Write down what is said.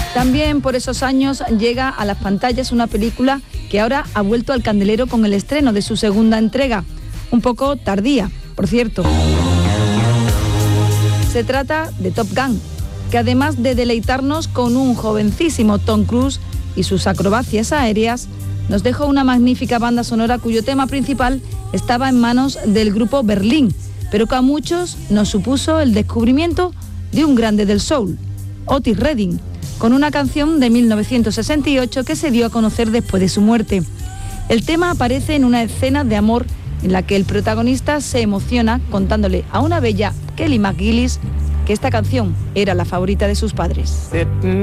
También por esos años llega a las pantallas una película que ahora ha vuelto al candelero con el estreno de su segunda entrega, un poco tardía, por cierto. Se trata de Top Gun, que además de deleitarnos con un jovencísimo Tom Cruise y sus acrobacias aéreas, nos dejó una magnífica banda sonora cuyo tema principal estaba en manos del grupo Berlín, pero que a muchos nos supuso el descubrimiento de un grande del soul, Otis Redding, con una canción de 1968 que se dio a conocer después de su muerte. El tema aparece en una escena de amor en la que el protagonista se emociona contándole a una bella Kelly McGillis que esta canción era la favorita de sus padres.